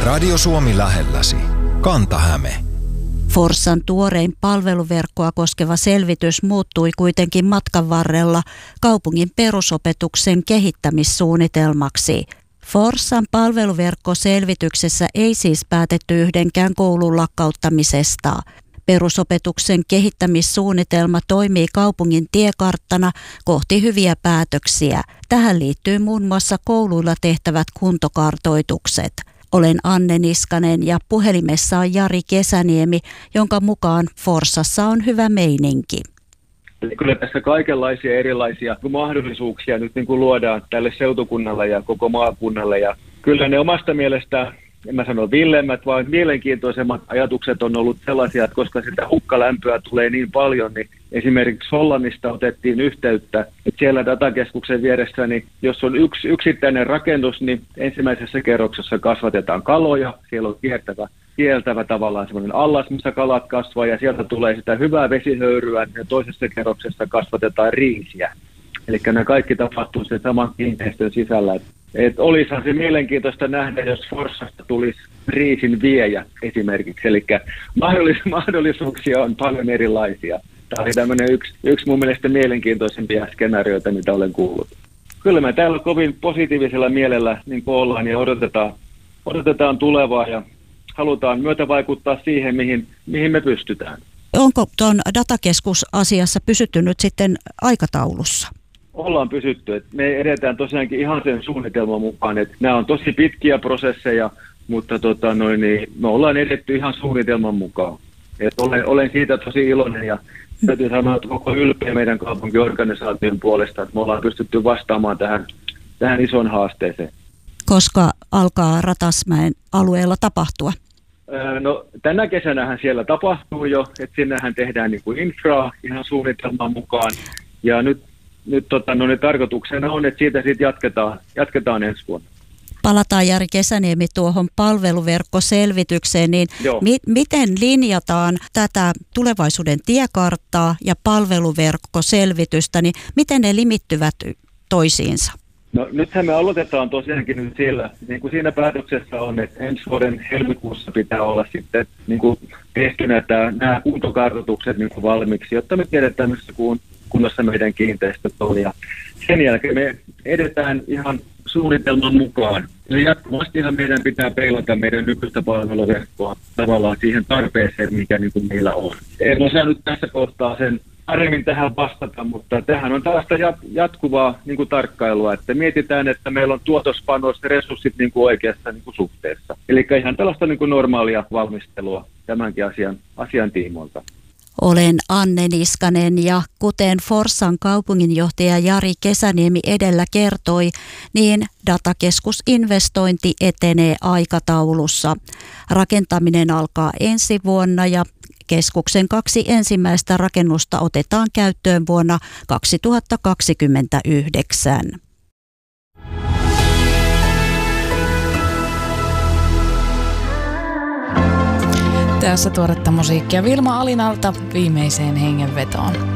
Radio Suomi lähelläsi. Kanta-Häme. Forssan tuorein palveluverkkoa koskeva selvitys muuttui kuitenkin matkan varrella kaupungin perusopetuksen kehittämissuunnitelmaksi. Forssan palveluverkkoselvityksessä ei siis päätetty yhdenkään koulun lakkauttamisesta. Perusopetuksen kehittämissuunnitelma toimii kaupungin tiekarttana kohti hyviä päätöksiä. Tähän liittyy muun muassa kouluilla tehtävät kuntokartoitukset. Olen Anne Niskanen ja puhelimessa on Jari Kesäniemi, jonka mukaan Forssassa on hyvä meininki. Kyllä tässä kaikenlaisia erilaisia mahdollisuuksia nyt niin kuin luodaan tälle seutukunnalle ja koko maakunnalle. Ja kyllä ne omasta mielestä, en mä sano villemmät, vaan mielenkiintoisemmat ajatukset on ollut sellaisia, että koska sitä hukkalämpöä tulee niin paljon, niin esimerkiksi Hollannista otettiin yhteyttä, että siellä datakeskuksen vieressä, niin jos on yksi yksittäinen rakennus, niin ensimmäisessä kerroksessa kasvatetaan kaloja, siellä on kieltävä tavallaan semmoinen allas, missä kalat kasvaa, ja sieltä tulee sitä hyvää vesihöyryä, ja toisessa kerroksessa kasvatetaan riisiä. Eli nämä kaikki tapahtuu sen saman kiinteistön sisällä. Että olisihan se mielenkiintoista nähdä, jos Forssasta tulisi riisin viejä esimerkiksi. Eli mahdollisuuksia on paljon erilaisia. Tämä oli tämmöinen yksi mun mielestä mielenkiintoisempia skenaarioita, mitä olen kuullut. Kyllä me täällä kovin positiivisella mielellä niin ollaan ja odotetaan tulevaa ja halutaan myötävaikuttaa siihen, mihin me pystytään. Onko tuon datakeskusasiassa pysytty nyt sitten aikataulussa? Ollaan pysytty. Että me edetään tosiaankin ihan sen suunnitelman mukaan. Että nämä on tosi pitkiä prosesseja, mutta me ollaan edetty ihan suunnitelman mukaan. Että olen siitä tosi iloinen ja täytyy sanoa, että koko ylpeä meidän kaupunkiorganisaation puolesta, että me ollaan pystytty vastaamaan tähän isoon haasteeseen. Koska alkaa Ratasmäen alueella tapahtua? No tänä kesänähän siellä tapahtuu jo, että sinnehän tehdään niin kuin infraa ihan suunnitelman mukaan. Ja nyt tarkoituksena on, että siitä sitten jatketaan ensi vuonna. Palataan Jari Kesäniemi tuohon palveluverkkoselvitykseen, niin miten linjataan tätä tulevaisuuden tiekarttaa ja palveluverkkoselvitystä, niin miten ne limittyvät toisiinsa? No nythän me aloitetaan tosiaankin nyt siellä, niin kuin siinä päätöksessä on, että ensi vuoden helmikuussa pitää olla sitten niin kuin tehtynä nämä kuntokartoitukset niin kuin valmiiksi, jotta me tiedetään, missä kunnossa meidän kiinteistöt on. Ja sen jälkeen me edetään ihan suunnitelman mukaan. Ja jatkuvastihan meidän pitää peilata meidän nykyistä palveluverkkoa tavallaan siihen tarpeeseen, mikä niin kuin meillä on. En osaa nyt tässä kohtaa sen paremmin tähän vastata, mutta tähän on tällaista jatkuvaa niin kuin tarkkailua, että mietitään, että meillä on tuotospanos, resurssit niin kuin oikeassa niin kuin suhteessa. Eli ihan tällaista niin kuin normaalia valmistelua tämänkin asian tiimoilta. Olen Anne Niskanen ja kuten Forssan kaupunginjohtaja Jari Kesäniemi edellä kertoi, niin datakeskusinvestointi etenee aikataulussa. Rakentaminen alkaa ensi vuonna ja keskuksen 2 ensimmäistä rakennusta otetaan käyttöön vuonna 2029. Tässä tuoretta musiikkia Vilma Alinalta viimeiseen hengenvetoon.